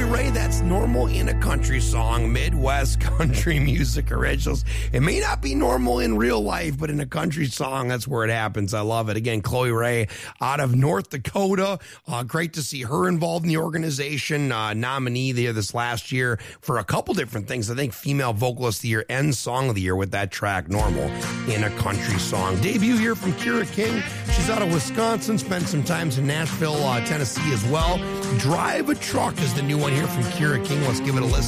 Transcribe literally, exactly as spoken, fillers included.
Ray, that's normal in a country song, Midwest country music originals. It may not be normal in real life, but in a country song, that's where it happens. I love it. Again, Chloe Ray out of North Dakota. Uh, great to see her involved in the organization. Uh, nominee there this last year for a couple different things. I think Female Vocalist of the Year and Song of the Year with that track, Normal, in a country song. Debut here from Kira King. She's out of Wisconsin, spent some time in Nashville, uh, Tennessee as well. Drive a Truck is the new one here from Kira King. Let's give it a listen.